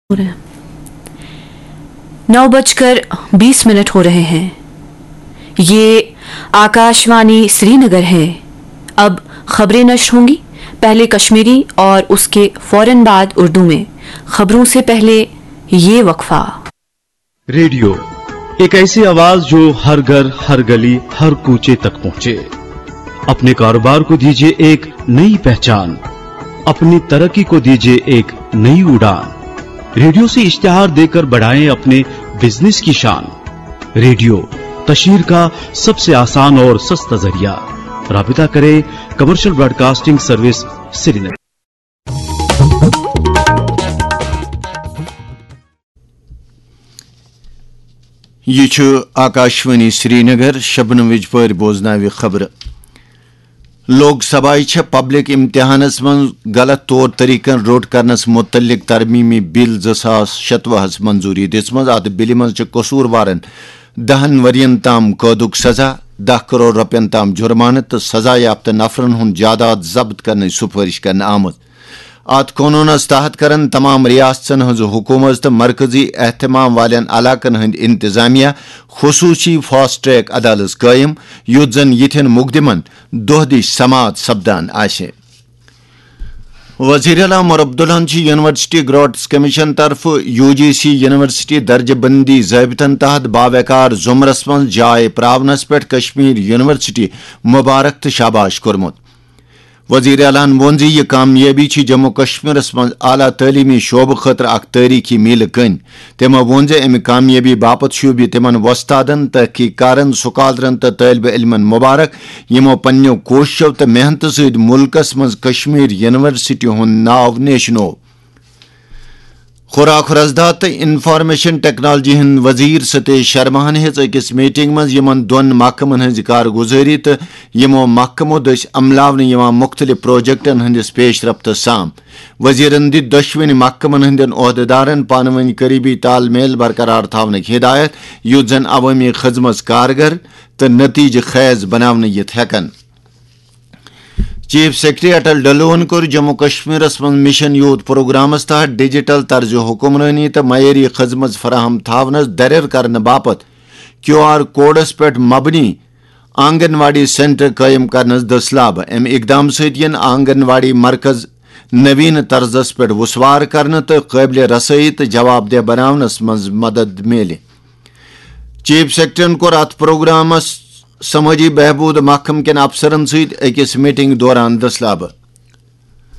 9:20 हो रहे हैं। ये आकाशवाणी श्रीनगर है। अब खबरें नश्र होंगी, पहले कश्मीरी और उसके फौरन बाद उर्दू में। खबरों से पहले ये वक्फा। रेडियो एक ऐसी आवाज जो हर घर, हर गली, हर कूचे तक पहुंचे। अपने कारोबार को दीजिए एक नई पहचान, अपनी तरक्की को दीजिए एक नई उड़ान। रेडियो से इश्तिहार देकर बढ़ाएं अपने बिजनेस की शान। रेडियो तशहीर का सबसे आसान और सस्ता जरिया। राबिता करें कमर्शियल ब्रॉडकास्टिंग सर्विस श्रीनगर। यह आकाशवाणी श्रीनगर। शबनम विजपर बोजनाव खबर। लोकसभा पब्लिक इम्तिहानस मं गलत तौर तरीकन रोट करनस मुतल्लिक तरमीमी बिल 2016 मंजूरी दिसमज। अत बिल मं कसूरवारन 10 वरियन ताम कैदुक सजा, 10 करोड़ रुपयन ताम जुर्मानत तो सजा याफ्ता नफरन हुन जायदाद जब्त करने सुफारिश करने आमद। अत कानूनस तहत करन तमाम रियासतन हज हुकूमत तो मरकजी एहतमाम वालन इलाकन हंद इंतजामिया खुसूसी फास्ट ट्रैक अदालत कायम, युत जन यिथन मुकदमन दोहदिश समात सपदान आशे। वज़ीर आला उमर अब्दुल्लाहन यूनिवर्सिटी ग्रांट्स कमीशन तरफ UGC यूनिवर्सिटी दर्जबंदी ज़ाबितन तहत बावकार जुमरस मं जाय प्रावनस पे कश्मीर यूनिवर्सिटी मुबारक तो शाबाश कोरमुत। वज़ीर आलान वोन ज यह कामयाबी जम्मू कश्मीरस मं आला तलीमी शोब खतर अख तारीखी मील कन। तमो वोन ज अमि कामयाबी बापत शुभ तिमन वस्तादन, तहकीकारन, सुकालरन तो तालिब इल्मन मुबारक यमो पन्नो कोशिशो तो मेहनत सद मुल्कस मं कश्मीर यूनिवर्सिटी हुंद नाव नेशनो। खुराक रजदात तो इन्फॉर्मेशन टेक्नोलॉजी हंद वजीर सतीश शर्मा हेच अकिस मीटिंग मं यमन दोन महकमन हंज कारगुजारी तो यमो महकमो दस अमलावन यवान मुख्तलिफ प्रोजेक्टन हंदिस पेशरफ्त साम। वजीरन दित दशवनि महकमन हंदन ओहदेदारन पानवनी करीबी तालमेल बरकरार थावनक हिदायत, युत जन अवामी खदमत कारगर तो नतीज खैज बनावन यत हेकन। चीफ सेक्रेटरी अटल डल्लोन कोर जम्मू कश्मीरस मं मिशन यूथ प्रोग्रामस तहत डिजिटल तर्ज हुक्मरानी तो मयरी खदमत फराहम थावनस दरेर करने बापत QR कोडस पे मबनी आंगनवाड़ी सेंटर कायम करनस दसलाब। अम इकदाम सदियन आंगनवाड़ी मरकज नवीन तर्जस पे वसवार करने तो काबिल रसई तो जवाबदेह बनावनस मं मदद मिले। चीफ सेक्रेटरी कोर अत प्रोग्रामस समाजी बहबूद महकम के अफसरन सहित अकिस मीटिंग दौरान दसलाब।